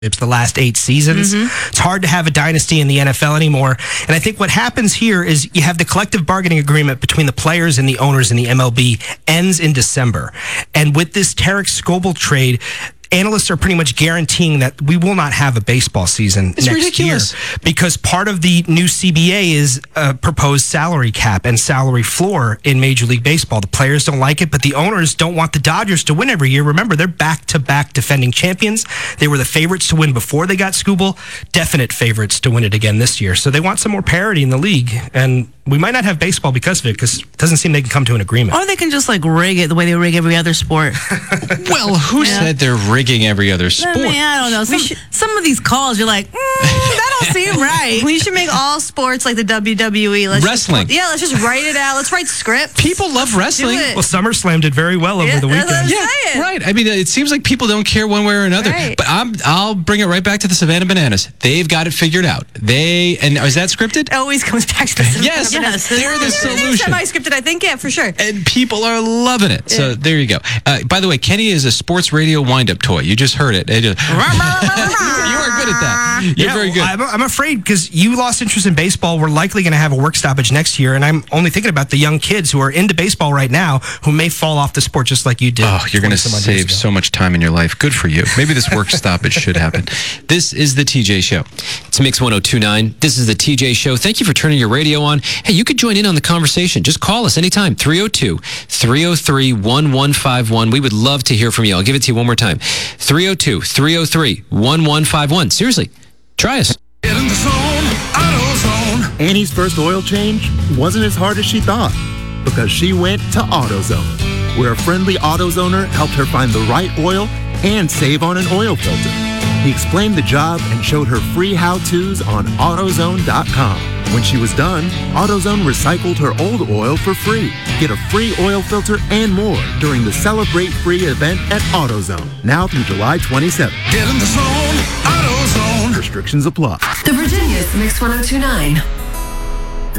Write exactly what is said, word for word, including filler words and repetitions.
It's the last eight seasons. Mm-hmm. It's hard to have a dynasty in the N F L anymore. And I think what happens here is you have the collective bargaining agreement between the players and the owners in the M L B ends in December. And with this Tarek Skubal trade, analysts are pretty much guaranteeing that we will not have a baseball season it's next ridiculous. year because part of the new C B A is a proposed salary cap and salary floor in Major League Baseball. The players don't like it, but the owners don't want the Dodgers to win every year. Remember, they're back-to-back defending champions. They were the favorites to win before they got Skubal, definite favorites to win it again this year. So they want some more parity in the league, and we might not have baseball because of it, because it doesn't seem they can come to an agreement. Or they can just like rig it the way they rig every other sport. Well, who yeah. said they're rigging every other sport? I, mean, I don't know. Some, should, some of these calls, you're like, mm, that don't seem right. We should make all sports like the W W E. Let's wrestling. Just, yeah, let's just write it out. Let's write scripts. People love wrestling. Well, SummerSlam did very well over yeah, the weekend. That's what I'm yeah, saying. right. I mean, it seems like people don't care one way or another. Right. But I'm, I'll bring it right back to the Savannah Bananas. They've got it figured out. They and is that scripted? It always comes back to the Savannah Yes, Bananas. they're the solution. Semi-scripted, I think. Yeah, for sure. And people are loving it. Yeah. So there you go. Uh, by the way, Kenny is a sports radio wind-up toy. You just heard it. it just, you are good at that. You're yeah, very good. I'm, I'm afraid because you lost interest in baseball. We're likely going to have a work stoppage next year, and I'm only thinking about the young kids who are into baseball right now who may fall off the sport just like you did. Oh, you're going to save so much time in your life. Good for you. Maybe this work stoppage should happen. This is the T J Show. It's Mix one oh two point nine. This is the T J Show. Thank you for turning your radio on. Hey, you could join in on the conversation. Just call us anytime. three oh two, three oh three, one one five one. We would love to hear from you. I'll give it to you one more time. three oh two, three oh three, one one five one. Seriously, try us. Get in the zone, AutoZone. Annie's first oil change wasn't as hard as she thought because she went to AutoZone, where a friendly AutoZoner helped her find the right oil and save on an oil filter. He explained the job and showed her free how-tos on AutoZone dot com. When she was done, AutoZone recycled her old oil for free. Get a free oil filter and more during the Celebrate Free event at AutoZone, now through July twenty-seventh. Get in the zone, AutoZone. Restrictions apply. The Virginia's Mix one oh two point nine.